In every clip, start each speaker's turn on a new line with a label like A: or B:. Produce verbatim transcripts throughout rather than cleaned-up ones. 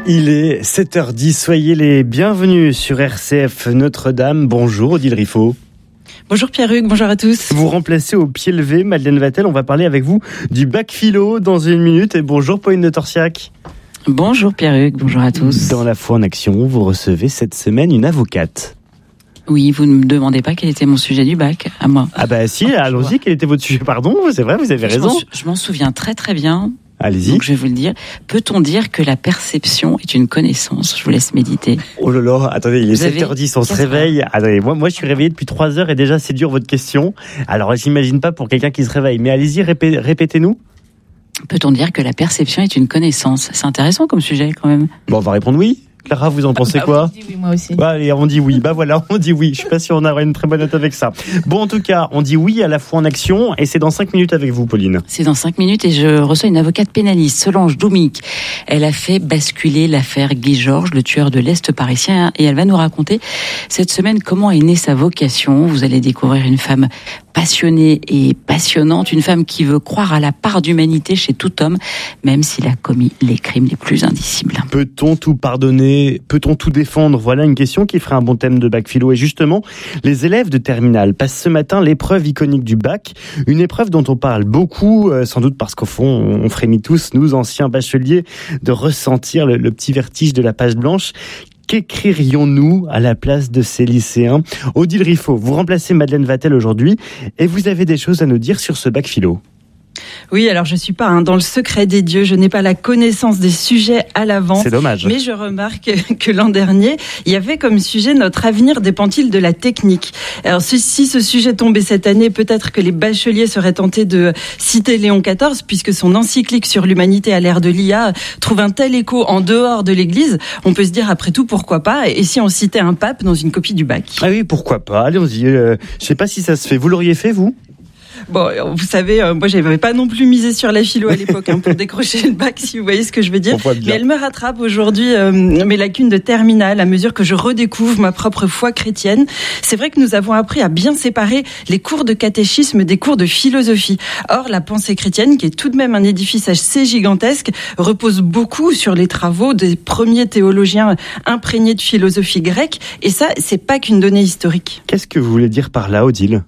A: Il est sept heures dix, soyez les bienvenus sur R C F Notre-Dame. Bonjour Odile Riffaut.
B: Bonjour Pierre-Hugues, bonjour à tous.
A: Vous remplacez au pied levé Madeleine Vatel, on va parler avec vous du bac philo dans une minute. Et bonjour Pauline de Torsiac.
B: Bonjour Pierre-Hugues, bonjour à tous.
A: Dans La Foi en Action, vous recevez cette semaine une avocate.
B: Oui, vous ne me demandez pas quel était mon sujet du bac, à moi.
A: Ah bah si, allons-y, quel était votre sujet? Pardon, c'est vrai, vous avez raison.
B: Je m'en, je m'en souviens très très bien.
A: Allez-y.
B: Donc je vais vous le dire. Peut-on dire que la perception est une connaissance? Je vous laisse méditer.
A: Oh là là, attendez, il est sept heures dix, on se réveille. Attendez, moi, moi je suis réveillé depuis trois heures et déjà c'est dur votre question. Alors j'imagine pas pour quelqu'un qui se réveille, mais allez-y, répé- répétez-nous.
B: Peut-on dire que la perception est une connaissance? C'est intéressant comme sujet quand même.
A: Bon, on va répondre oui. Clara, vous en pensez
C: ah,
A: quoi?
C: Oui, moi aussi.
A: Bah, allez, on dit oui. Bah voilà, on dit oui. Je suis pas sûr on aura une très bonne note avec ça. Bon, en tout cas, on dit oui à La Foi en Action et c'est dans cinq minutes avec vous, Pauline.
B: C'est dans cinq minutes et je reçois une avocate pénaliste, Solange Doumic. Elle a fait basculer l'affaire Guy Georges, le tueur de l'Est parisien, et elle va nous raconter cette semaine comment est née sa vocation. Vous allez découvrir une femme passionnée et passionnante, une femme qui veut croire à la part d'humanité chez tout homme, même s'il a commis les crimes les plus indicibles.
A: Peut-on tout pardonner? Peut-on tout défendre? Voilà une question qui ferait un bon thème de bac philo. Et justement, les élèves de terminale passent ce matin l'épreuve iconique du bac, une épreuve dont on parle beaucoup, euh, sans doute parce qu'au fond, on frémit tous, nous anciens bacheliers, de ressentir le, le petit vertige de la page blanche. Qu'écririons-nous à la place de ces lycéens? Odile Riffaut, vous remplacez Madeleine Vatel aujourd'hui et vous avez des choses à nous dire sur ce bac philo.
C: Oui, alors je suis pas hein, dans le secret des dieux, je n'ai pas la connaissance des sujets à l'avance.
A: C'est dommage.
C: Mais je remarque que l'an dernier, il y avait comme sujet notre avenir dépend-il de la technique. Alors si, si ce sujet tombait cette année, peut-être que les bacheliers seraient tentés de citer Léon quatorze, puisque son encyclique sur l'humanité à l'ère de l'I A trouve un tel écho en dehors de l'Église. On peut se dire après tout pourquoi pas, et si on citait un pape dans une copie du bac?
A: Ah oui, pourquoi pas, allons-y. Euh, je sais pas si ça se fait. Vous l'auriez fait, vous?
C: Bon, vous savez, euh, moi, j'avais pas non plus misé sur la philo à l'époque hein, pour décrocher le bac, si vous voyez ce que je veux dire. Mais elle me rattrape aujourd'hui euh, mes lacunes de terminale à mesure que je redécouvre ma propre foi chrétienne. C'est vrai que nous avons appris à bien séparer les cours de catéchisme des cours de philosophie. Or, la pensée chrétienne, qui est tout de même un édifice assez gigantesque, repose beaucoup sur les travaux des premiers théologiens imprégnés de philosophie grecque. Et ça, c'est pas qu'une donnée historique.
A: Qu'est-ce que vous voulez dire par là, Odile?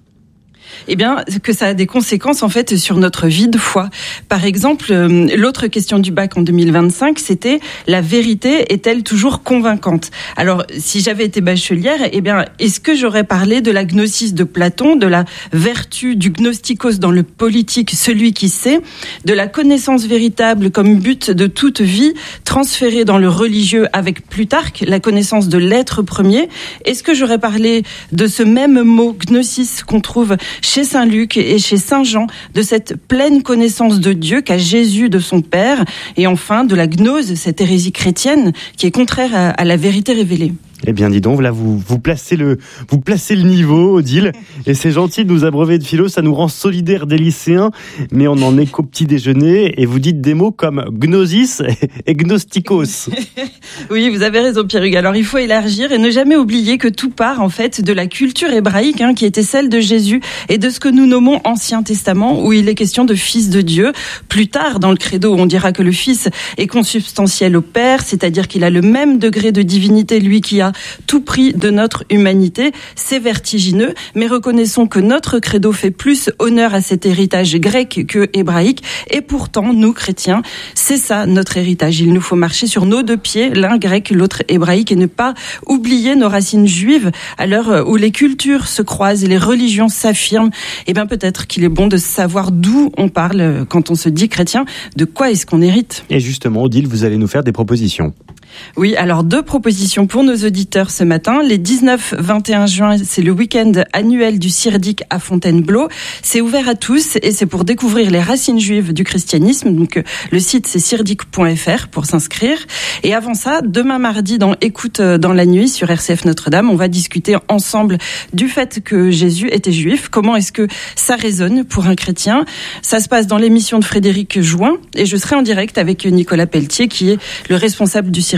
C: Eh bien, que ça a des conséquences en fait sur notre vie de foi. Par exemple, l'autre question du bac en deux mille vingt-cinq, c'était la vérité est-elle toujours convaincante? Alors, si j'avais été bachelière, eh bien, est-ce que j'aurais parlé de la gnosis de Platon, de la vertu du gnostikos dans le politique, celui qui sait, de la connaissance véritable comme but de toute vie, transférée dans le religieux avec Plutarque, la connaissance de l'être premier? Est-ce que j'aurais parlé de ce même mot gnosis qu'on trouve chez Saint Luc et chez Saint Jean, de cette pleine connaissance de Dieu qu'a Jésus de son Père, et enfin de la gnose, cette hérésie chrétienne qui est contraire à, à la vérité révélée?
A: Eh bien, dis donc, là, vous, vous placez le, vous placez le niveau, Odile. Et c'est gentil de nous abreuver de philo, ça nous rend solidaires des lycéens. Mais on en est qu'au petit déjeuner et vous dites des mots comme gnosis et gnostikos.
C: Oui, vous avez raison, Pierre-Hugues. Alors, il faut élargir et ne jamais oublier que tout part, en fait, de la culture hébraïque, hein, qui était celle de Jésus et de ce que nous nommons Ancien Testament, où il est question de Fils de Dieu. Plus tard, dans le credo, on dira que le Fils est consubstantiel au Père, c'est-à-dire qu'il a le même degré de divinité, lui qui a tout prix de notre humanité. C'est vertigineux, mais reconnaissons que notre credo fait plus honneur à cet héritage grec que hébraïque, et pourtant, nous, chrétiens, c'est ça notre héritage. Il nous faut marcher sur nos deux pieds, l'un grec, l'autre hébraïque, et ne pas oublier nos racines juives à l'heure où les cultures se croisent et les religions s'affirment. Eh bien, peut-être qu'il est bon de savoir d'où on parle quand on se dit chrétien, de quoi est-ce qu'on hérite.
A: Et justement, Odile, vous allez nous faire des propositions.
C: Oui, alors deux propositions pour nos auditeurs ce matin. Les dix-neuf vingt et un juin, c'est le week-end annuel du Sirdik à Fontainebleau. C'est ouvert à tous et c'est pour découvrir les racines juives du christianisme. Donc le site c'est sirdik point f r pour s'inscrire. Et avant ça, demain mardi dans Écoute dans la nuit sur R C F Notre-Dame, on va discuter ensemble du fait que Jésus était juif. Comment est-ce que ça résonne pour un chrétien? Ça se passe dans l'émission de Frédéric Jouin et je serai en direct avec Nicolas Pelletier qui est le responsable du Sirdik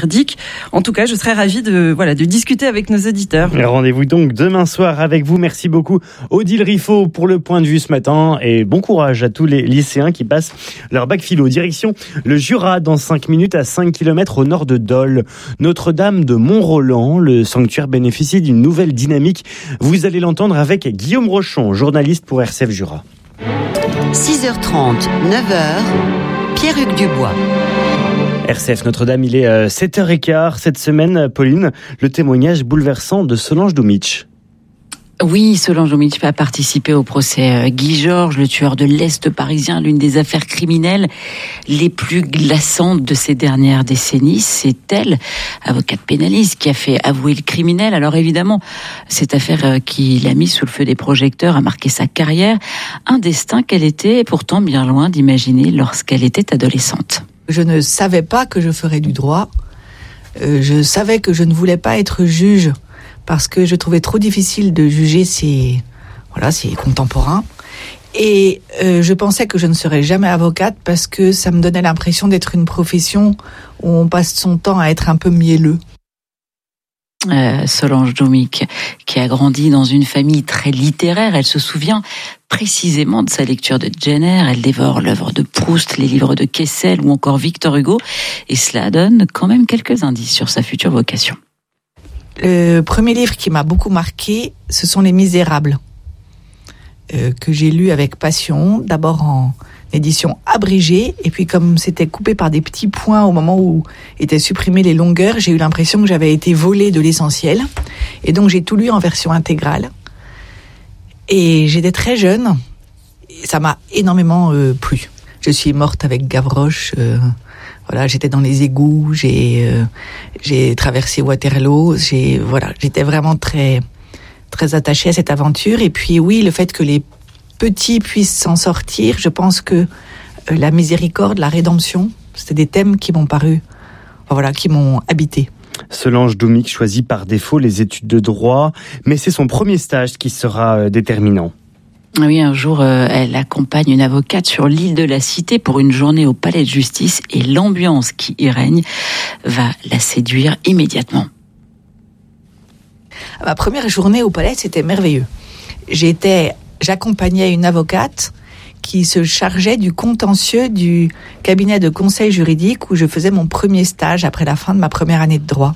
C: merdique. En tout cas, je serais ravie de, voilà, de discuter avec nos auditeurs.
A: Rendez-vous donc demain soir avec vous. Merci beaucoup Odile Riffaut pour le point de vue ce matin et bon courage à tous les lycéens qui passent leur bac philo. Direction le Jura dans cinq minutes à cinq kilomètres au nord de Dole. Notre-Dame de Mont-Roland, le sanctuaire bénéficie d'une nouvelle dynamique. Vous allez l'entendre avec Guillaume Rochon, journaliste pour R C F Jura.
D: six heures trente, neuf heures, Pierre-Hugues Dubois.
A: R C F Notre-Dame, il est sept heures quinze. Cette semaine, Pauline, le témoignage bouleversant de Solange Doumitch.
B: Oui, Solange Doumitch a participé au procès Guy Georges, le tueur de l'Est parisien, l'une des affaires criminelles les plus glaçantes de ces dernières décennies. C'est elle, avocate pénaliste, qui a fait avouer le criminel. Alors évidemment, cette affaire qui l'a mise sous le feu des projecteurs a marqué sa carrière, un destin qu'elle était pourtant bien loin d'imaginer lorsqu'elle était adolescente.
E: Je ne savais pas que je ferais du droit. Euh, je savais que je ne voulais pas être juge parce que je trouvais trop difficile de juger ces, voilà, ces contemporains. Et euh, je pensais que je ne serais jamais avocate parce que ça me donnait l'impression d'être une profession où on passe son temps à être un peu mielleux.
B: Euh, Solange Doumitch, qui a grandi dans une famille très littéraire, elle se souvient précisément de sa lecture de Jane Eyre. Elle dévore l'œuvre de Proust, les livres de Kessel ou encore Victor Hugo, et cela donne quand même quelques indices sur sa future vocation.
E: Le premier livre qui m'a beaucoup marqué, ce sont Les Misérables, euh, que j'ai lu avec passion, d'abord en édition abrégée, et puis comme c'était coupé par des petits points au moment où étaient supprimées les longueurs, j'ai eu l'impression que j'avais été volée de l'essentiel, et donc j'ai tout lu en version intégrale. Et j'étais très jeune, et ça m'a énormément euh, plu. Je suis morte avec Gavroche, euh, voilà, j'étais dans les égouts, j'ai euh, j'ai traversé Waterloo, j'ai voilà, j'étais vraiment très très attachée à cette aventure. Et puis oui, le fait que les petits puissent s'en sortir, je pense que euh, la miséricorde, la rédemption, c'était des thèmes qui m'ont paru, voilà, qui m'ont habité.
A: Solange Doumitch choisit par défaut les études de droit, mais c'est son premier stage qui sera déterminant.
B: Oui, un jour, euh, elle accompagne une avocate sur l'île de la Cité pour une journée au palais de justice et l'ambiance qui y règne va la séduire immédiatement.
E: Ma première journée au palais, c'était merveilleux. J'étais, j'accompagnais une avocate qui se chargeait du contentieux du cabinet de conseil juridique où je faisais mon premier stage après la fin de ma première année de droit.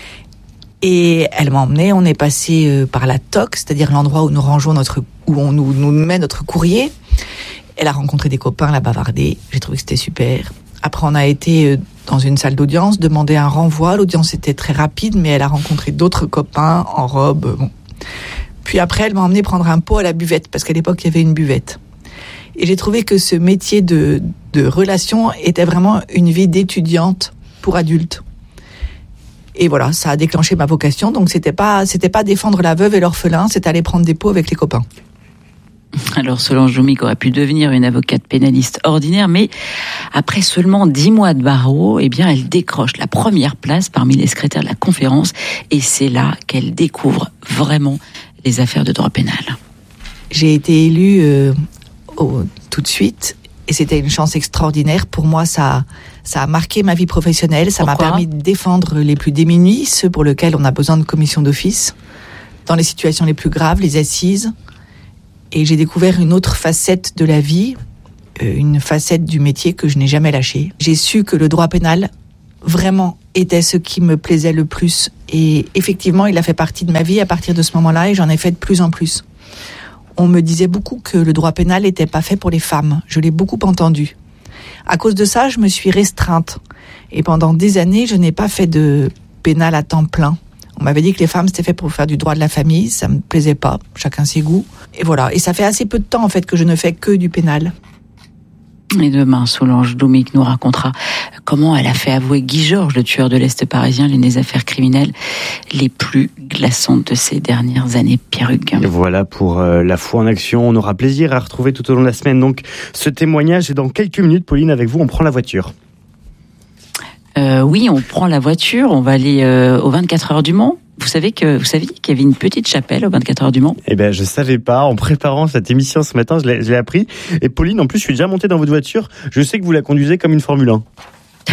E: Et elle m'a emmenée, on est passé par la T O C, c'est-à-dire l'endroit où nous rangeons notre, où on nous, nous met notre courrier. Elle a rencontré des copains, elle a bavardé. J'ai trouvé que c'était super. Après, on a été dans une salle d'audience, demandé un renvoi. L'audience était très rapide, mais elle a rencontré d'autres copains en robe. Bon. Puis après, elle m'a emmenée prendre un pot à la buvette, parce qu'à l'époque, il y avait une buvette. Et j'ai trouvé que ce métier de, de relation était vraiment une vie d'étudiante pour adultes. Et voilà, ça a déclenché ma vocation. Donc, c'était pas, c'était pas défendre la veuve et l'orphelin, c'était aller prendre des pots avec les copains.
B: Alors, Solange Doumitch aurait pu devenir une avocate pénaliste ordinaire, mais après seulement dix mois de barreau, eh bien, elle décroche la première place parmi les secrétaires de la conférence, et c'est là qu'elle découvre vraiment les affaires de droit pénal.
E: J'ai été élue euh, au, tout de suite, et c'était une chance extraordinaire. Pour moi, ça, ça a marqué ma vie professionnelle. Ça
B: Pourquoi ?
E: m'a permis de défendre les plus démunis, ceux pour lesquels on a besoin de commission d'office, dans les situations les plus graves, les assises. Et j'ai découvert une autre facette de la vie, une facette du métier que je n'ai jamais lâchée. J'ai su que le droit pénal, vraiment, était ce qui me plaisait le plus. Et effectivement, il a fait partie de ma vie à partir de ce moment-là, et j'en ai fait de plus en plus. On me disait beaucoup que le droit pénal n'était pas fait pour les femmes. Je l'ai beaucoup entendu. À cause de ça, je me suis restreinte. Et pendant des années, je n'ai pas fait de pénal à temps plein. On m'avait dit que les femmes, c'était fait pour faire du droit de la famille. Ça me plaisait pas. Chacun ses goûts. Et voilà. Et ça fait assez peu de temps, en fait, que je ne fais que du pénal.
B: Et demain, Solange Doumitch nous racontera comment elle a fait avouer Guy Georges, le tueur de l'Est parisien, l'une des affaires criminelles les plus glaçantes de ces dernières années. Pierre-Hugues.
A: Voilà pour euh, la foi en action. On aura plaisir à retrouver tout au long de la semaine donc ce témoignage. Et dans quelques minutes, Pauline, avec vous, on prend la voiture.
B: Euh, oui, on prend la voiture. On va aller euh, aux vingt-quatre heures du Mans. Vous savez que vous saviez qu'il y avait une petite chapelle aux vingt-quatre heures du Mans ?
A: Eh ben, je savais pas. En préparant cette émission ce matin, je l'ai, je l'ai appris. Et Pauline, en plus, je suis déjà montée dans votre voiture. Je sais que vous la conduisez comme une Formule un.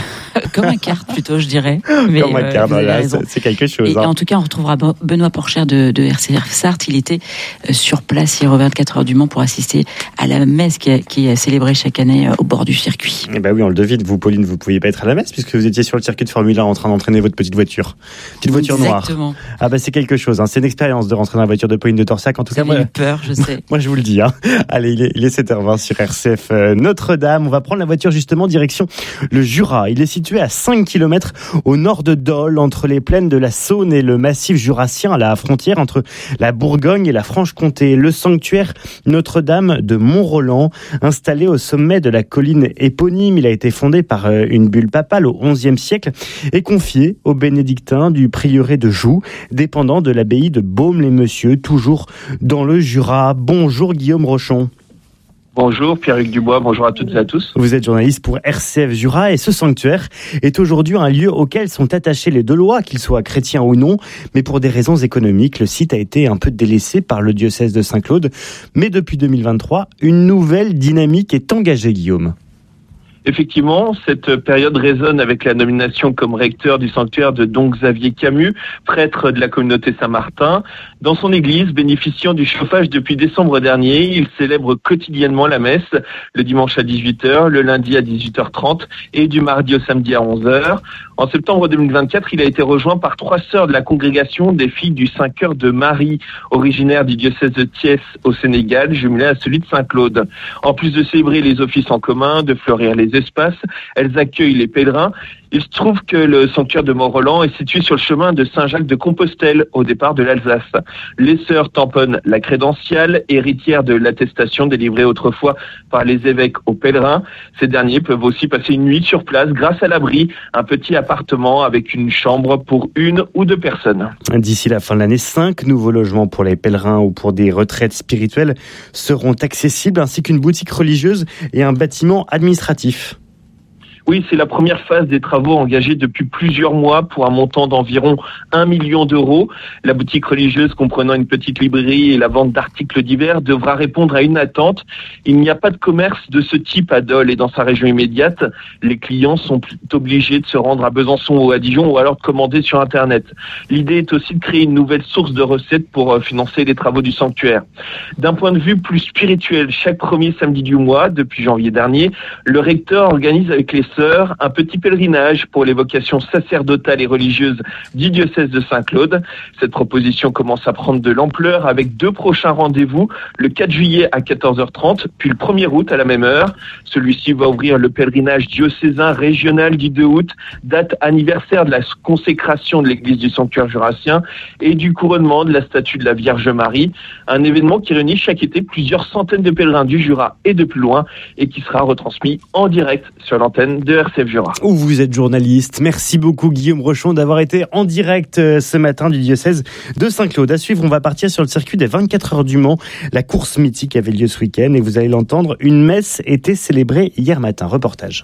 B: comme un quart plutôt, je dirais. Mais,
A: comme un quart,
B: euh,
A: voilà, c'est, c'est quelque chose.
B: Et
A: hein.
B: en tout cas, on retrouvera Benoît Porcher de, de R C F Sarthe. Il était sur place hier au vingt-quatre heures du Mans pour assister à la messe qui est, qui est célébrée chaque année au bord du circuit.
A: Eh ben oui, on le devine. Vous, Pauline, vous ne pouviez pas être à la messe puisque vous étiez sur le circuit de Formule un en train d'entraîner votre petite voiture. Petite voiture
B: Exactement.
A: noire. Ah ben c'est quelque chose. Hein. C'est une expérience de rentrer dans la voiture de Pauline de Torsac. En tout
B: Vous
A: cas, moi,
B: eu peur, je sais.
A: moi, je vous le dis. Hein. Allez, il est, il est sept heures vingt sur R C F euh, Notre-Dame. On va prendre la voiture justement direction le Jura. Il est situé à cinq kilomètres au nord de Dole, entre les plaines de la Saône et le massif jurassien, à la frontière entre la Bourgogne et la Franche-Comté. Le sanctuaire Notre-Dame de Mont-Roland, installé au sommet de la colline éponyme. Il a été fondé par une bulle papale au onzième siècle et confié aux bénédictins du prieuré de Joux, dépendant de l'abbaye de Baume-les-Messieurs, toujours dans le Jura. Bonjour Guillaume Rochon.
F: Bonjour Pierre-Hugues Dubois, bonjour à toutes et à tous.
A: Vous êtes journaliste pour R C F Jura et ce sanctuaire est aujourd'hui un lieu auquel sont attachés les Dolois, qu'ils soient chrétiens ou non. Mais pour des raisons économiques, le site a été un peu délaissé par le diocèse de Saint-Claude. Mais depuis deux mille vingt-trois, une nouvelle dynamique est engagée, Guillaume.
F: Effectivement, cette période résonne avec la nomination comme recteur du sanctuaire de Don Xavier Camus, prêtre de la communauté Saint-Martin. Dans son église, bénéficiant du chauffage depuis décembre dernier, il célèbre quotidiennement la messe, le dimanche à dix-huit heures, le lundi à dix-huit heures trente et du mardi au samedi à onze heures. En septembre deux mille vingt-quatre, il a été rejoint par trois sœurs de la congrégation des filles du Saint-Cœur de Marie, originaire du diocèse de Thiès au Sénégal, jumelé à celui de Saint-Claude. En plus de célébrer les offices en commun, de fleurir les espaces, elles accueillent les pèlerins. Il se trouve que le sanctuaire de Mont-Roland est situé sur le chemin de Saint-Jacques-de-Compostelle, au départ de l'Alsace. Les sœurs tamponnent la crédentiale, héritière de l'attestation délivrée autrefois par les évêques aux pèlerins. Ces derniers peuvent aussi passer une nuit sur place grâce à l'abri, un petit appartement avec une chambre pour une ou deux personnes.
A: D'ici la fin de l'année, cinq nouveaux logements pour les pèlerins ou pour des retraites spirituelles seront accessibles, ainsi qu'une boutique religieuse et un bâtiment administratif.
F: Oui, c'est la première phase des travaux engagés depuis plusieurs mois pour un montant d'environ un million d'euros. La boutique religieuse comprenant une petite librairie et la vente d'articles divers devra répondre à une attente. Il n'y a pas de commerce de ce type à Dole et dans sa région immédiate. Les clients sont obligés de se rendre à Besançon ou à Dijon ou alors de commander sur Internet. L'idée est aussi de créer une nouvelle source de recettes pour financer les travaux du sanctuaire. D'un point de vue plus spirituel, chaque premier samedi du mois, depuis janvier dernier, le recteur organise avec les un petit pèlerinage pour les vocations sacerdotales et religieuses du diocèse de Saint-Claude. Cette proposition commence à prendre de l'ampleur avec deux prochains rendez-vous, le quatre juillet à quatorze heures trente, puis le premier août à la même heure. Celui-ci va ouvrir le pèlerinage diocésain régional du deux août, date anniversaire de la consécration de l'église du sanctuaire jurassien et du couronnement de la statue de la Vierge Marie. Un événement qui réunit chaque été plusieurs centaines de pèlerins du Jura et de plus loin et qui sera retransmis en direct sur l'antenne de R C F Jura.
A: Où vous êtes journaliste. Merci beaucoup Guillaume Rochon d'avoir été en direct ce matin du diocèse de Saint-Claude. À suivre, on va partir sur le circuit des vingt-quatre heures du Mans. La course mythique avait lieu ce week-end et vous allez l'entendre, une messe était célébrée hier matin. Reportage.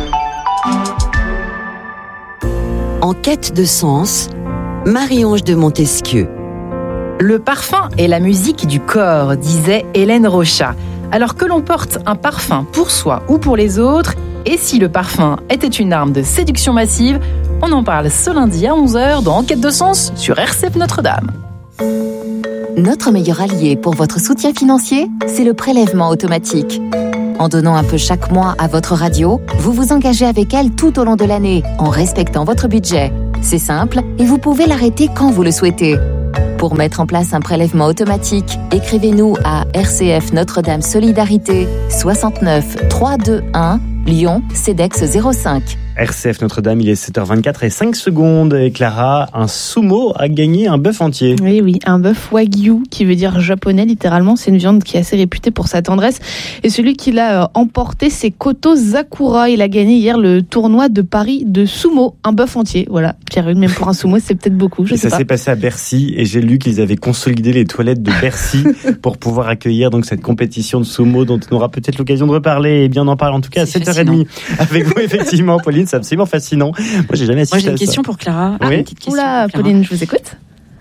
D: En quête de sens, Marie-Ange de Montesquieu.
G: Le parfum est la musique du corps, disait Hélène Rochat. Alors que l'on porte un parfum pour soi ou pour les autres, et si le parfum était une arme de séduction massive, on en parle ce lundi à onze heures dans Enquête de sens sur R C F Notre-Dame.
H: Notre meilleur allié pour votre soutien financier, c'est le prélèvement automatique. En donnant un peu chaque mois à votre radio, vous vous engagez avec elle tout au long de l'année, en respectant votre budget. C'est simple et vous pouvez l'arrêter quand vous le souhaitez. Pour mettre en place un prélèvement automatique, écrivez-nous à R C F Notre-Dame Solidarité soixante-neuf trois cent vingt-et-un Lyon, CEDEX zéro cinq.
A: R C F Notre-Dame, il est sept heures vingt-quatre et cinq secondes. Et Clara, un sumo a gagné un bœuf entier.
I: Oui, oui, un bœuf wagyu, qui veut dire japonais littéralement. C'est une viande qui est assez réputée pour sa tendresse. Et celui qui l'a euh, emporté, c'est Koto Zakura. Il a gagné hier le tournoi de Paris de sumo, un bœuf entier. Voilà, Pierre-Hugues, même pour un sumo, c'est peut-être beaucoup. Je
A: et
I: sais
A: ça
I: pas.
A: s'est passé à Bercy et j'ai lu qu'ils avaient consolidé les toilettes de Bercy pour pouvoir accueillir donc cette compétition de sumo dont on aura peut-être l'occasion de reparler. Et bien, on en parle en tout cas à sept heures trente avec vous, effectivement, Pauline. C'est absolument fascinant. Moi, j'ai jamais assisté à ça.
B: Moi, j'ai une question pour Clara.
A: Oui.
B: Ah, une petite question
I: Oula,
B: pour Clara.
I: Pauline, je vous écoute.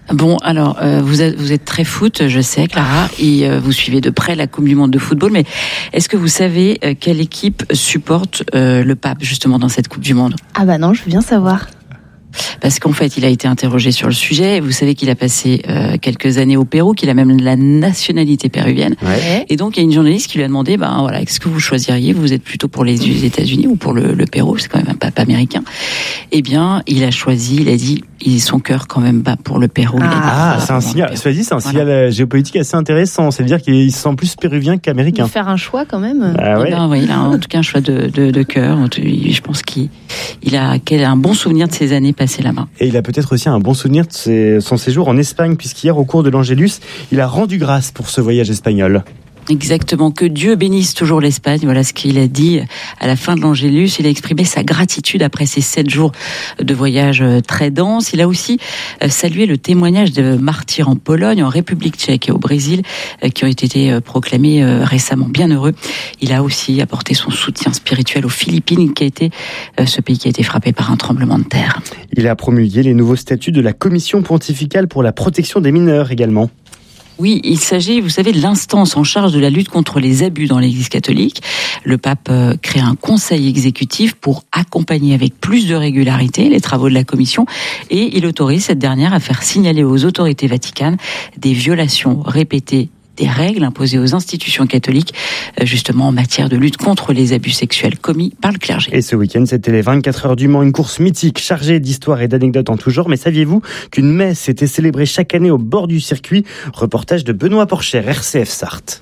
B: Bon, alors, euh, vous, êtes, vous êtes très foot, je sais, Clara, et euh, vous suivez de près la Coupe du Monde de football, mais est-ce que vous savez euh, quelle équipe supporte euh, le pape, justement, dans cette Coupe du Monde ?
I: Ah bah non, je veux bien savoir.
B: Parce qu'en fait, il a été interrogé sur le sujet. Vous savez qu'il a passé euh, quelques années au Pérou, qu'il a même la nationalité péruvienne. Ouais. Et donc, il y a une journaliste qui lui a demandé, ben voilà, est-ce que vous choisiriez ? Vous êtes plutôt pour les États-Unis ou pour le, le Pérou ? C'est quand même un pape américain. Eh bien, il a choisi, il a dit, il, son cœur quand même bat pour le Pérou.
A: Ah,
B: dit,
A: ah c'est un signal. Soit dit, c'est un signal voilà. géopolitique assez intéressant. C'est-à-dire qu'il se sent plus péruvien qu'américain.
I: Il faire un choix quand même.
A: Ah, ouais.
B: Eh ben, ouais, il a en tout cas un choix de, de, de cœur. Je pense qu'il il a un bon souvenir de ces années passées là-bas.
A: Et il a peut-être aussi un bon souvenir de ses, son séjour en Espagne, puisqu'hier, au cours de l'Angélus, il a rendu grâce pour ce voyage espagnol.
B: Exactement, que Dieu bénisse toujours l'Espagne. Voilà ce qu'il a dit à la fin de l'Angélus. Il a exprimé sa gratitude après ces sept jours de voyage très dense. Il a aussi salué le témoignage de martyrs en Pologne, en République tchèque et au Brésil, qui ont été proclamés récemment bienheureux. Il a aussi apporté son soutien spirituel aux Philippines, qui a été ce pays qui a été frappé par un tremblement de terre.
A: Il a promulgué les nouveaux statuts de la Commission pontificale pour la protection des mineurs également.
B: Oui, il s'agit, vous savez, de l'instance en charge de la lutte contre les abus dans l'Église catholique. Le pape crée un conseil exécutif pour accompagner avec plus de régularité les travaux de la commission et il autorise cette dernière à faire signaler aux autorités vaticanes des violations répétées des règles imposées aux institutions catholiques, justement en matière de lutte contre les abus sexuels commis par le clergé.
A: Et ce week-end, c'était les vingt-quatre heures du Mans, une course mythique chargée d'histoires et d'anecdotes en tout genre. Mais saviez-vous qu'une messe était célébrée chaque année au bord du circuit ? Reportage de Benoît Porcher, R C F Sarthe.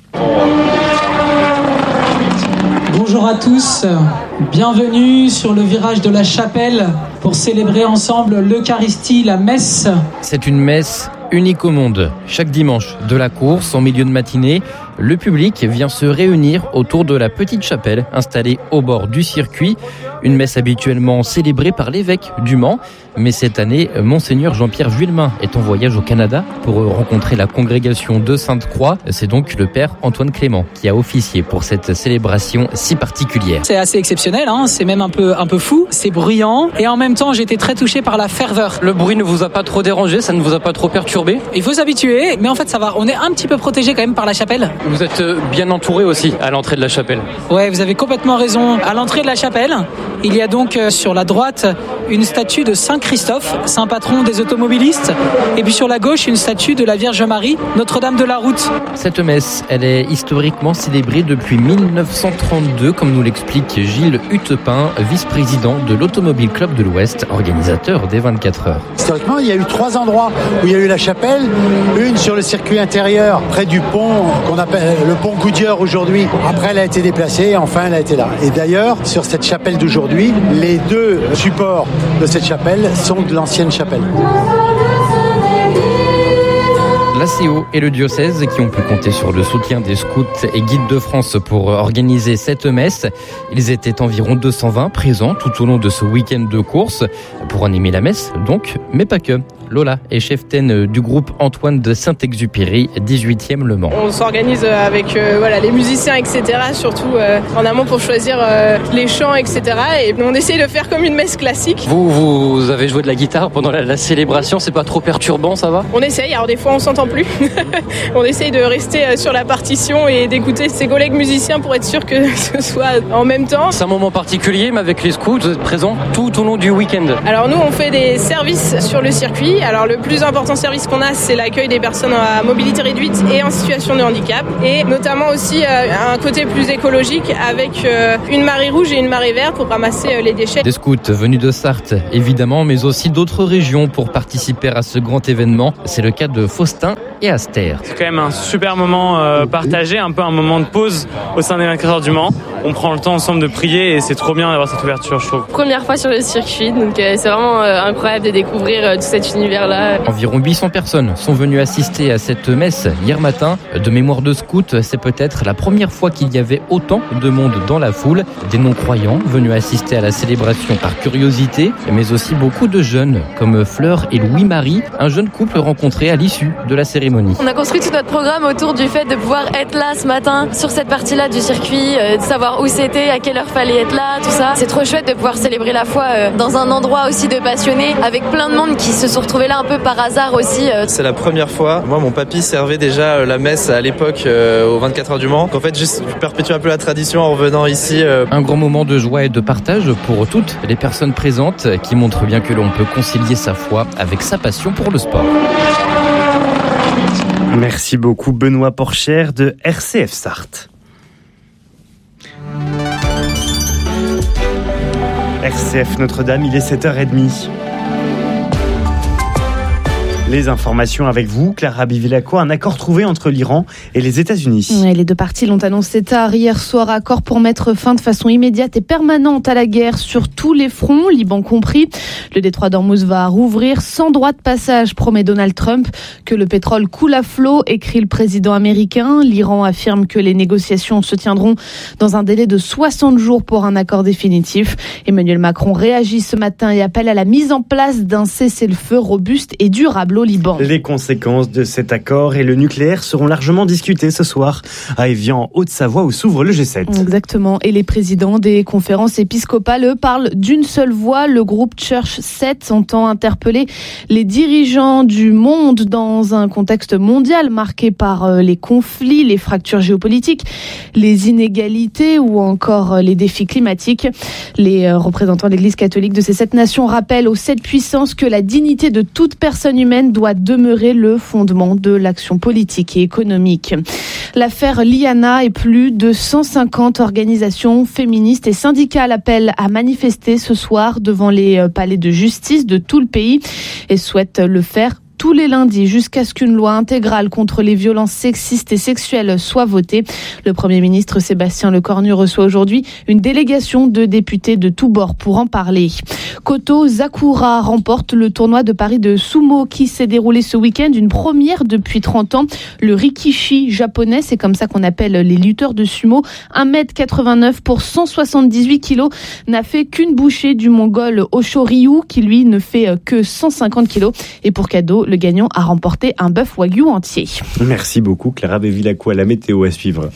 J: Bonjour à tous, bienvenue sur le virage de la chapelle pour célébrer ensemble l'Eucharistie, la messe.
K: C'est une messe unique au monde. Chaque dimanche de la course, en milieu de matinée, le public vient se réunir autour de la petite chapelle installée au bord du circuit. Une messe habituellement célébrée par l'évêque du Mans. Mais cette année, Monseigneur Jean-Pierre Vuillemin est en voyage au Canada pour rencontrer la congrégation de Sainte-Croix. C'est donc le père Antoine Clément qui a officié pour cette célébration si particulière.
J: C'est assez exceptionnel, hein, c'est même un peu, un peu fou, c'est bruyant et en même temps j'ai été très touché par la ferveur.
L: Le bruit ne vous a pas trop dérangé, ça ne vous a pas trop perturbé ?
J: Il faut s'habituer, mais en fait ça va, on est un petit peu protégé quand même par la chapelle.
L: Vous êtes bien entouré aussi à l'entrée de la chapelle.
J: Ouais, vous avez complètement raison. À l'entrée de la chapelle, il y a donc sur la droite une statue de Saint Christophe, saint patron des automobilistes, et puis sur la gauche une statue de la Vierge Marie, Notre-Dame de la Route.
K: Cette messe, elle est historiquement célébrée depuis mille neuf cent trente-deux, comme nous l'explique Gilles Hutepin, vice-président de l'Automobile Club de l'Ouest, organisateur des vingt-quatre heures.
M: Historiquement, il y a eu trois endroits où il y a eu la chapelle, une sur le circuit intérieur, près du pont qu'on appelle le pont Goodyear aujourd'hui. Après, elle a été déplacée et enfin, elle a été là. Et d'ailleurs, sur cette chapelle d'aujourd'hui, les deux supports de cette chapelle sont de l'ancienne chapelle.
K: L'A C O et le diocèse qui ont pu compter sur le soutien des scouts et guides de France pour organiser cette messe. Ils étaient environ deux cent vingt présents tout au long de ce week-end de course pour animer la messe, donc, mais pas que. Lola est cheftaine du groupe Antoine de Saint-Exupéry, dix-huitième Le Mans.
N: On s'organise avec euh, voilà, les musiciens, et cetera, surtout euh, en amont pour choisir euh, les chants, et cetera. Et on essaye de faire comme une messe classique.
L: Vous, vous avez joué de la guitare pendant la, la célébration, c'est pas trop perturbant, ça va ?
N: On essaye, alors des fois on s'entend plus. On essaye de rester sur la partition et d'écouter ses collègues musiciens pour être sûr que ce soit en même temps.
L: C'est un moment particulier, mais avec les scouts, vous êtes présents tout au long du week-end.
N: Alors nous, on fait des services sur le circuit. Alors le plus important service qu'on a, c'est l'accueil des personnes à mobilité réduite et en situation de handicap. Et notamment aussi euh, un côté plus écologique avec euh, une marée rouge et une marée verte pour ramasser euh, les déchets.
K: Des scouts venus de Sarthe, évidemment, mais aussi d'autres régions pour participer à ce grand événement. C'est le cas de Faustin et Aster.
O: C'est quand même un super moment euh, partagé, un peu un moment de pause au sein des vingt-quatre heures du Mans. On prend le temps ensemble de prier et c'est trop bien d'avoir cette ouverture, je trouve.
P: Première fois sur le circuit, donc euh, c'est vraiment euh, incroyable de découvrir euh, tout cet univers-là.
K: Environ huit cents personnes sont venues assister à cette messe hier matin. De mémoire de scout, c'est peut-être la première fois qu'il y avait autant de monde dans la foule. Des non-croyants venus assister à la célébration par curiosité, mais aussi beaucoup de jeunes, comme Fleur et Louis-Marie, un jeune couple rencontré à l'issue de la cérémonie.
P: On a construit tout notre programme autour du fait de pouvoir être là ce matin, sur cette partie-là du circuit, euh, de savoir où c'était, à quelle heure fallait être là, tout ça. C'est trop chouette de pouvoir célébrer la foi euh, dans un endroit aussi de passionnés, avec plein de monde qui se sont retrouvés retrouvé là un peu par hasard aussi.
Q: C'est la première fois. Moi, mon papy servait déjà la messe à l'époque euh, aux vingt-quatre heures du Mans. En fait, je perpétue un peu la tradition en revenant ici. Euh...
K: Un grand moment de joie et de partage pour toutes les personnes présentes qui montrent bien que l'on peut concilier sa foi avec sa passion pour le sport.
A: Merci beaucoup Benoît Porchère de R C F Sarthe. R C F Notre-Dame, il est sept heures trente. Les informations avec vous, Clara Bevilacqua. Un accord trouvé entre l'Iran et les États-Unis.
I: Ouais, les deux parties l'ont annoncé tard hier soir. Accord pour mettre fin de façon immédiate et permanente à la guerre sur tous les fronts, Liban compris. Le détroit d'Ormuz va rouvrir sans droit de passage, promet Donald Trump. Que le pétrole coule à flot, écrit le président américain. L'Iran affirme que les négociations se tiendront dans un délai de soixante jours pour un accord définitif. Emmanuel Macron réagit ce matin et appelle à la mise en place d'un cessez-le-feu robuste et durable au Liban.
A: Les conséquences de cet accord et le nucléaire seront largement discutées ce soir à Évian, Haute-Savoie, où s'ouvre le G sept.
I: Exactement. Et les présidents des conférences épiscopales, eux, parlent d'une seule voix. Le groupe Church sept entend interpeller les dirigeants du monde dans un contexte mondial marqué par les conflits, les fractures géopolitiques, les inégalités ou encore les défis climatiques. Les représentants de l'Église catholique de ces sept nations rappellent aux sept puissances que la dignité de toute personne humaine doit demeurer le fondement de l'action politique et économique. L'affaire Liana et plus de cent cinquante organisations féministes et syndicales appellent à manifester ce soir devant les palais de justice de tout le pays et souhaitent le faire tous les lundis jusqu'à ce qu'une loi intégrale contre les violences sexistes et sexuelles soit votée. Le Premier ministre Sébastien Lecornu reçoit aujourd'hui une délégation de députés de tous bords pour en parler. Koto Zakura remporte le tournoi de Paris de sumo qui s'est déroulé ce week-end, une première depuis trente ans. Le rikishi japonais, c'est comme ça qu'on appelle les lutteurs de sumo, un mètre quatre-vingt-neuf pour cent soixante-dix-huit kilos, n'a fait qu'une bouchée du mongol Osho Ryu qui lui ne fait que cent cinquante kilos. Et pour cadeau, le gagnant a remporté un bœuf wagyu entier.
A: Merci beaucoup Clara Bevilacqua. La météo à suivre.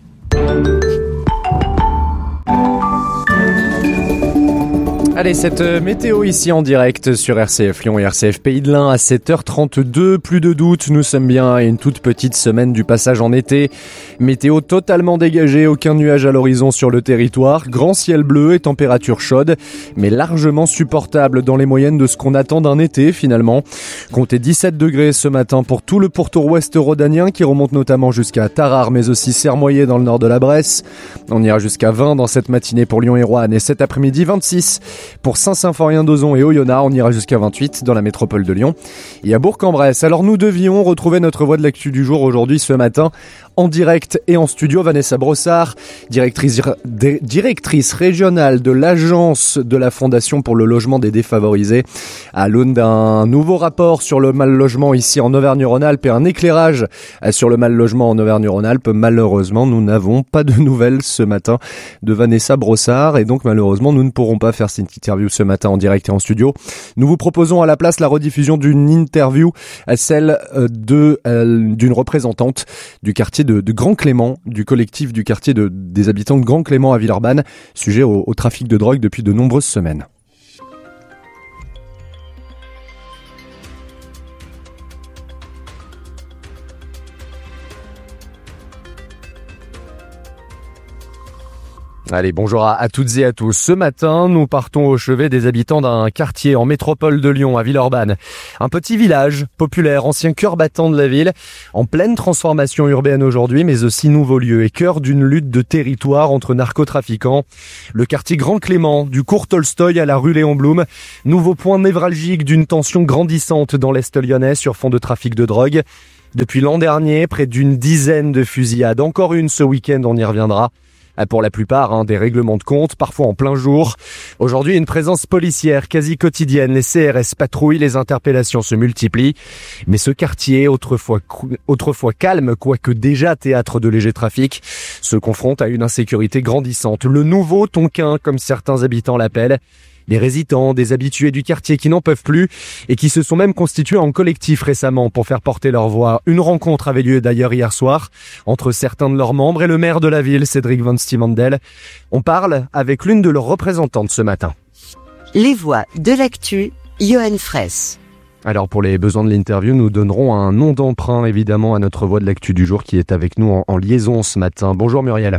R: Allez, cette météo ici en direct sur R C F Lyon et R C F Pays de l'Ain à sept heures trente-deux. Plus de doute, nous sommes bien à une toute petite semaine du passage en été. Météo totalement dégagée, aucun nuage à l'horizon sur le territoire. Grand ciel bleu et température chaude, mais largement supportable dans les moyennes de ce qu'on attend d'un été finalement. Comptez dix-sept degrés ce matin pour tout le pourtour ouest rhodanien qui remonte notamment jusqu'à Tarare, mais aussi Sermoyer dans le nord de la Bresse. On ira jusqu'à vingt dans cette matinée pour Lyon et Roanne et cet après-midi vingt-six. Pour Saint-Symphorien-d'Ozon et Oyonnax, on ira jusqu'à vingt-huit dans la métropole de Lyon et à Bourg-en-Bresse. Alors nous devions retrouver notre voix de l'actu du jour aujourd'hui ce matin en direct et en studio. Vanessa Brossard, directrice, directrice régionale de l'agence de la Fondation pour le logement des défavorisés, à l'aune d'un nouveau rapport sur le mal-logement ici en Auvergne-Rhône-Alpes et un éclairage sur le mal-logement en Auvergne-Rhône-Alpes. Malheureusement, nous n'avons pas de nouvelles ce matin de Vanessa Brossard et donc malheureusement, nous ne pourrons pas faire cette interview ce matin en direct et en studio. Nous vous proposons à la place la rediffusion d'une interview, celle de euh, d'une représentante du quartier de, de Grand Clément, du collectif du quartier de, des habitants de Grand Clément à Villeurbanne, sujet au, au trafic de drogue depuis de nombreuses semaines. Allez, bonjour à, à toutes et à tous. Ce matin, nous partons au chevet des habitants d'un quartier en métropole de Lyon, à Villeurbanne. Un petit village populaire, ancien cœur battant de la ville, en pleine transformation urbaine aujourd'hui, mais aussi nouveau lieu et cœur d'une lutte de territoire entre narcotrafiquants. Le quartier Grand Clément, du cours Tolstoï à la rue Léon Blum, nouveau point névralgique d'une tension grandissante dans l'Est lyonnais sur fond de trafic de drogue. Depuis l'an dernier, près d'une dizaine de fusillades. Encore une ce week-end, on y reviendra. Pour la plupart, hein, des règlements de compte, parfois en plein jour. Aujourd'hui, une présence policière quasi quotidienne. Les C R S patrouillent, les interpellations se multiplient. Mais ce quartier, autrefois, autrefois calme, quoique déjà théâtre de léger trafic, se confronte à une insécurité grandissante. Le nouveau Tonkin, comme certains habitants l'appellent. Les résidents, des habitués du quartier qui n'en peuvent plus et qui se sont même constitués en collectif récemment pour faire porter leur voix. Une rencontre avait lieu d'ailleurs hier soir entre certains de leurs membres et le maire de la ville, Cédric Van Stiemandel. On parle avec l'une de leurs représentantes ce matin.
D: Les voix de l'actu, Johan Fraisse.
R: Alors pour les besoins de l'interview, nous donnerons un nom d'emprunt évidemment à notre voix de l'actu du jour qui est avec nous en, en liaison ce matin. Bonjour Muriel.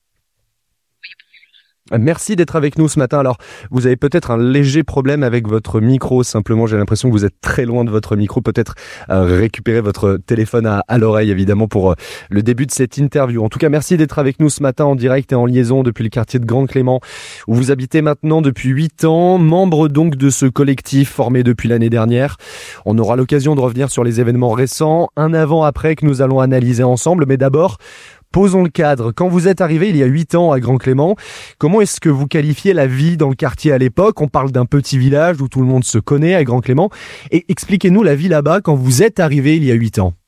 R: Merci d'être avec nous ce matin. Alors, vous avez peut-être un léger problème avec votre micro. Simplement, j'ai l'impression que vous êtes très loin de votre micro. Peut-être euh, récupérer votre téléphone à, à l'oreille, évidemment, pour euh, le début de cette interview. En tout cas, merci d'être avec nous ce matin en direct et en liaison depuis le quartier de Grand-Clément, où vous habitez maintenant depuis huit ans. Membre donc de ce collectif formé depuis l'année dernière. On aura l'occasion de revenir sur les événements récents, un avant-après que nous allons analyser ensemble. Mais d'abord, posons le cadre. Quand vous êtes arrivé il y a huit ans à Grand-Clément, comment est-ce que vous qualifiez la vie dans le quartier à l'époque ? On parle d'un petit village où tout le monde se connaît à Grand-Clément. Et expliquez-nous la vie là-bas quand vous êtes arrivé il y a huit ans.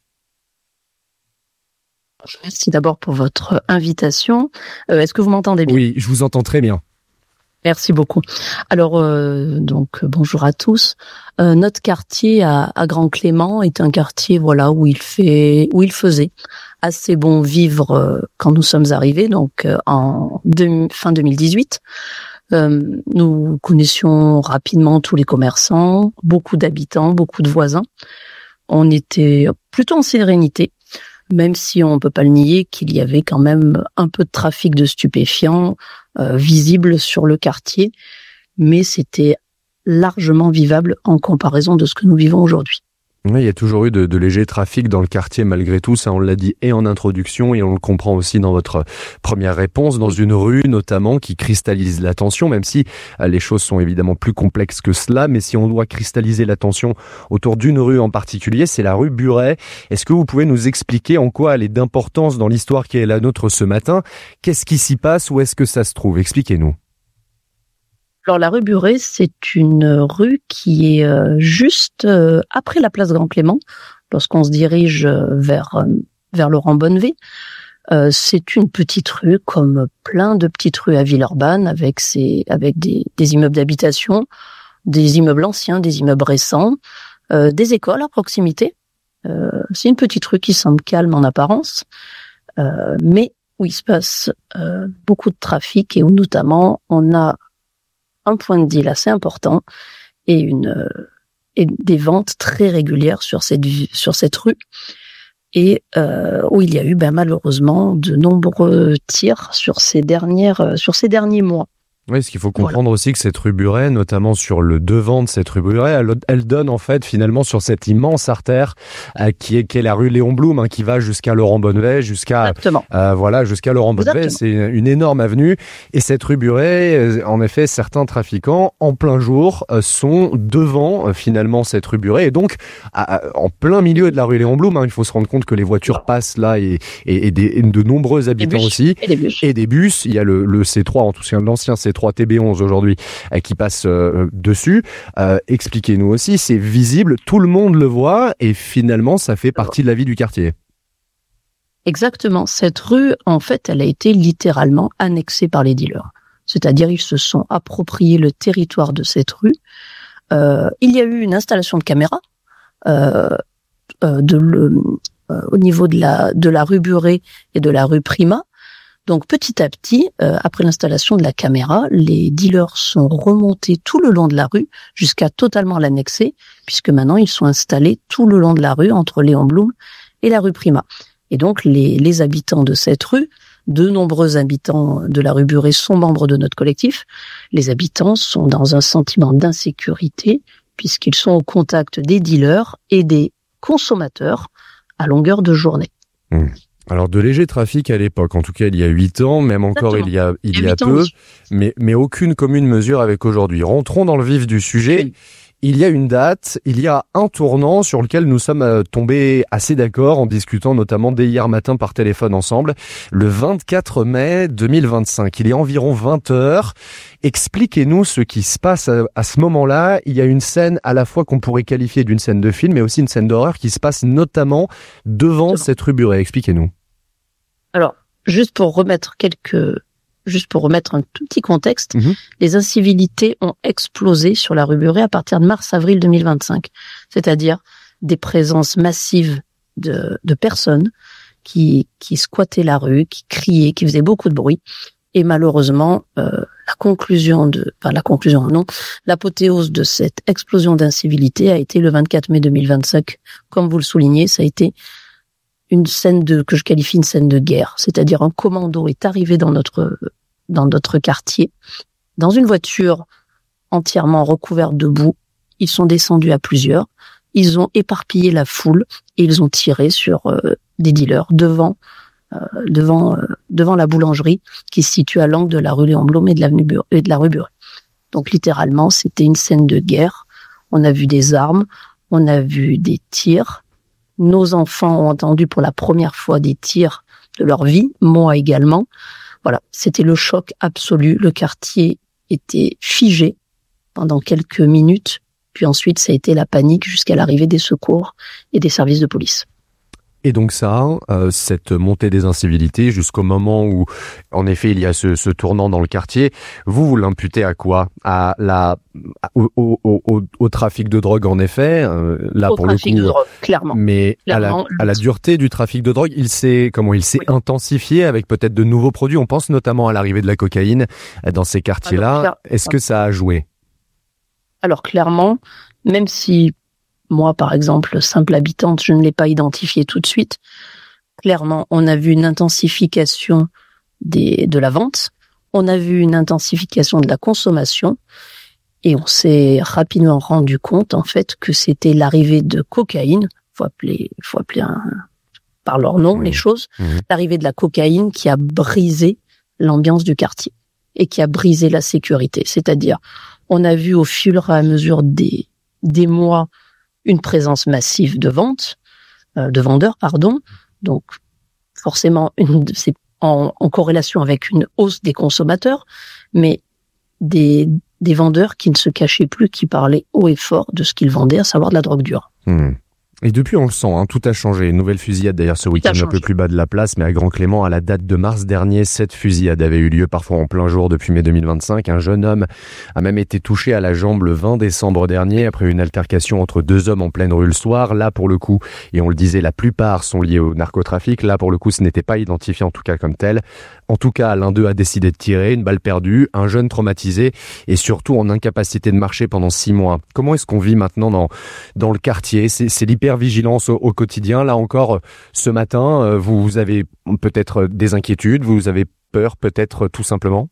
S: Merci d'abord pour votre invitation. Euh, est-ce que vous m'entendez bien ?
R: Oui, je vous entends très bien.
S: Merci beaucoup. Alors, euh, donc bonjour à tous. Euh, notre quartier à, à Grand-Clément est un quartier, voilà, où il fait, où il faisait assez bon vivre euh, quand nous sommes arrivés, donc euh, en deux, fin deux mille dix-huit. Euh, nous connaissions rapidement tous les commerçants, beaucoup d'habitants, beaucoup de voisins. On était plutôt en sérénité, même si on ne peut pas le nier qu'il y avait quand même un peu de trafic de stupéfiants euh, visible sur le quartier, mais c'était largement vivable en comparaison de ce que nous vivons aujourd'hui.
R: Oui, il y a toujours eu de, de légers trafics dans le quartier malgré tout, ça on l'a dit et en introduction et on le comprend aussi dans votre première réponse, dans une rue notamment qui cristallise l'attention, même si les choses sont évidemment plus complexes que cela, mais si on doit cristalliser l'attention autour d'une rue en particulier, c'est la rue Buret. Est-ce que vous pouvez nous expliquer en quoi elle est d'importance dans l'histoire qui est la nôtre ce matin ? Qu'est-ce qui s'y passe ? Où est-ce que ça se trouve ? Expliquez-nous.
S: Alors la rue Buret, c'est une rue qui est euh, juste euh, après la place Grand-Clément, lorsqu'on se dirige vers euh, vers Laurent Bonnevet. Euh, c'est une petite rue comme plein de petites rues à Villeurbanne, avec ses avec des, des immeubles d'habitation, des immeubles anciens, des immeubles récents, euh, des écoles à proximité. Euh, c'est une petite rue qui semble calme en apparence, euh, mais où il se passe euh, beaucoup de trafic et où notamment on a un point de deal assez important et une euh, et des ventes très régulières sur cette sur cette rue et euh, où il y a eu ben malheureusement de nombreux tirs sur ces dernières sur ces derniers mois.
R: Oui, ce qu'il faut comprendre voilà. aussi que cette rue Buret, notamment sur le devant de cette rue Buret, elle, elle donne en fait finalement sur cette immense artère euh, qui est qui est la rue Léon Blum, hein, qui va jusqu'à Laurent Bonnevet, jusqu'à euh, voilà jusqu'à Laurent Bonnevet. C'est une énorme avenue. Et cette rue Buret, euh, en effet, certains trafiquants en plein jour euh, sont devant euh, finalement cette rue Buret et donc à, à, en plein milieu de la rue Léon Blum. Hein, il faut se rendre compte que les voitures passent là et, et, et, des, et de nombreux habitants
S: bus,
R: aussi
S: et des bus.
R: Et des bus. Il y a le, le C trois, en tout cas l'ancien C trois T B onze aujourd'hui euh, qui passe euh, dessus. Euh, expliquez-nous aussi, c'est visible, tout le monde le voit et finalement ça fait partie de la vie du quartier.
S: Exactement. Cette rue, en fait, elle a été littéralement annexée par les dealers. C'est-à-dire, ils se sont appropriés le territoire de cette rue. Euh, il y a eu une installation de caméras euh, euh, de le, euh, au niveau de la, de la rue Buret et de la rue Prima. Donc petit à petit, euh, après l'installation de la caméra, les dealers sont remontés tout le long de la rue jusqu'à totalement l'annexer, puisque maintenant ils sont installés tout le long de la rue entre Léon Blum et la rue Prima. Et donc les, les habitants de cette rue, de nombreux habitants de la rue Buret sont membres de notre collectif. Les habitants sont dans un sentiment d'insécurité puisqu'ils sont au contact des dealers et des consommateurs à longueur de journée.
R: Mmh. Alors de léger trafic à l'époque, en tout cas il y a huit ans, même encore Exactement. il y a il, il y a peu, oui. mais mais aucune commune mesure avec aujourd'hui. Rentrons dans le vif du sujet. Oui. Il y a une date, il y a un tournant sur lequel nous sommes tombés assez d'accord en discutant notamment dès hier matin par téléphone ensemble, le vingt-quatre mai deux mille vingt-cinq. Il est environ vingt heures. Expliquez-nous ce qui se passe à, à ce moment-là. Il y a une scène à la fois qu'on pourrait qualifier d'une scène de film, mais aussi une scène d'horreur qui se passe notamment devant cette rue Buret. Expliquez-nous.
S: Alors, juste pour remettre quelques... Juste pour remettre un tout petit contexte, mmh. les incivilités ont explosé sur la rue Buret à partir de mars-avril deux mille vingt-cinq. C'est-à-dire des présences massives de, de personnes qui, qui squattaient la rue, qui criaient, qui faisaient beaucoup de bruit. Et malheureusement, euh, la conclusion de, enfin la conclusion, non, l'apothéose de cette explosion d'incivilité a été le vingt-quatre mai deux mille vingt-cinq. Comme vous le soulignez, ça a été une scène de, que je qualifie une scène de guerre. C'est-à-dire un commando est arrivé dans notre, dans notre quartier, dans une voiture entièrement recouverte de boue. Ils sont descendus à plusieurs. Ils ont éparpillé la foule et ils ont tiré sur euh, des dealers devant Euh, devant euh, devant la boulangerie qui se situe à l'angle de la rue Léon Blum et de l'avenue Bur- et de la rue Buret. Donc littéralement, c'était une scène de guerre. On a vu des armes, on a vu des tirs. Nos enfants ont entendu pour la première fois des tirs de leur vie, moi également. Voilà, c'était le choc absolu. Le quartier était figé pendant quelques minutes, puis ensuite ça a été la panique jusqu'à l'arrivée des secours et des services de police.
R: Et donc ça, euh, cette montée des incivilités jusqu'au moment où, en effet, il y a ce, ce tournant dans le quartier, vous, vous l'imputez à quoi? À la, au, au, au, au trafic de drogue, en effet, euh, là
S: au
R: pour le coup.
S: Au trafic de drogue, clairement.
R: Mais
S: clairement,
R: à, la, à la dureté du trafic de drogue, il s'est, comment il s'est oui. intensifié avec peut-être de nouveaux produits. On pense notamment à l'arrivée de la cocaïne dans ces quartiers-là. Alors, Est-ce que ça a joué?
S: Alors clairement, même si moi, par exemple, simple habitante, je ne l'ai pas identifié tout de suite. Clairement, on a vu une intensification des, de la vente, on a vu une intensification de la consommation, et on s'est rapidement rendu compte, en fait, que c'était l'arrivée de cocaïne, faut appeler, faut appeler un, par leur nom mmh. les choses, mmh. l'arrivée de la cocaïne qui a brisé l'ambiance du quartier et qui a brisé la sécurité. C'est-à-dire, on a vu au fur et à mesure des, des mois une présence massive de ventes, euh, de vendeurs, pardon. Donc, forcément, une, c'est en, en corrélation avec une hausse des consommateurs, mais des, des vendeurs qui ne se cachaient plus, qui parlaient haut et fort de ce qu'ils vendaient, à savoir de la drogue dure.
R: Mmh. Et depuis, on le sent, hein, tout a changé. Une nouvelle fusillade d'ailleurs ce week-end un peu plus bas de la place, mais à Grand Clément, à la date de mars dernier, cette fusillade avait eu lieu parfois en plein jour depuis mai deux mille vingt-cinq. Un jeune homme a même été touché à la jambe le vingt décembre dernier après une altercation entre deux hommes en pleine rue le soir. Là, pour le coup, et on le disait, la plupart sont liés au narcotrafic. Là, pour le coup, ce n'était pas identifié en tout cas comme tel. En tout cas, l'un d'eux a décidé de tirer, une balle perdue, un jeune traumatisé et surtout en incapacité de marcher pendant six mois. Comment est-ce qu'on vit maintenant dans, dans le quartier? C'est, c'est l'hypervigilance au, au quotidien. Là encore, ce matin, vous, vous avez peut-être des inquiétudes, vous avez peur peut-être tout simplement?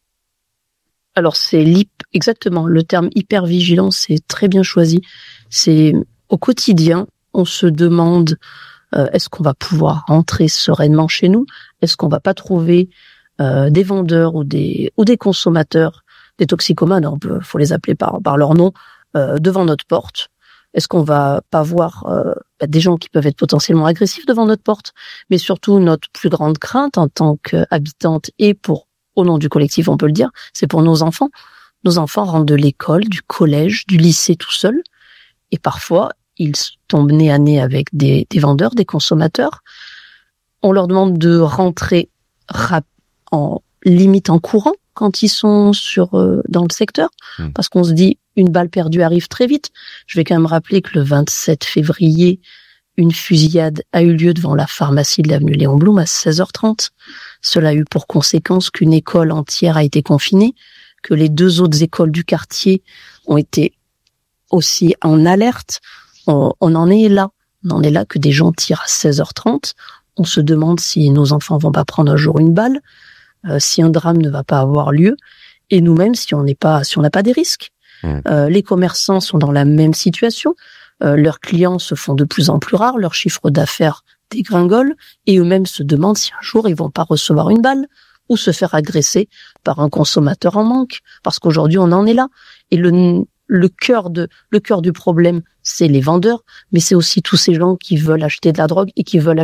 S: Alors c'est l'hyp... exactement, le terme hypervigilance c'est très bien choisi. C'est au quotidien, on se demande Euh, est-ce qu'on va pouvoir rentrer sereinement chez nous? Est-ce qu'on va pas trouver euh, des vendeurs ou des ou des consommateurs, des toxicomanes, on peut, faut les appeler par par leur nom, euh, devant notre porte? Est-ce qu'on va pas voir euh, bah, des gens qui peuvent être potentiellement agressifs devant notre porte? Mais surtout, notre plus grande crainte en tant qu'habitante et pour au nom du collectif, on peut le dire, c'est pour nos enfants. Nos enfants rentrent de l'école, du collège, du lycée tout seuls, et parfois ils tombent nez à nez avec des, des vendeurs, des consommateurs. On leur demande de rentrer rap- en limite en courant quand ils sont sur euh, dans le secteur, mmh. parce qu'on se dit une balle perdue arrive très vite. Je vais quand même rappeler que le vingt-sept février, une fusillade a eu lieu devant la pharmacie de l'avenue Léon Blum à seize heures trente. Cela a eu pour conséquence qu'une école entière a été confinée, que les deux autres écoles du quartier ont été aussi en alerte. On, on en est là. On en est là que des gens tirent à seize heures trente. On se demande si nos enfants vont pas prendre un jour une balle, euh, si un drame ne va pas avoir lieu, et nous-mêmes si on n'est pas, si on n'a pas des risques. Mmh. Euh, les commerçants sont dans la même situation. Euh, leurs clients se font de plus en plus rares, leur chiffre d'affaires dégringole, et eux-mêmes se demandent si un jour ils vont pas recevoir une balle ou se faire agresser par un consommateur en manque, parce qu'aujourd'hui on en est là. Et le Le cœur de, le cœur du problème, c'est les vendeurs, mais c'est aussi tous ces gens qui veulent acheter de la drogue et qui veulent